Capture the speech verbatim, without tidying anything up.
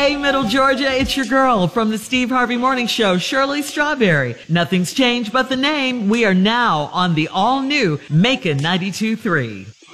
Hey, Middle Georgia, it's your girl from the Steve Harvey Morning Show, Shirley Strawberry. Nothing's changed but the name. We are now on the all-new Macon ninety-two point three.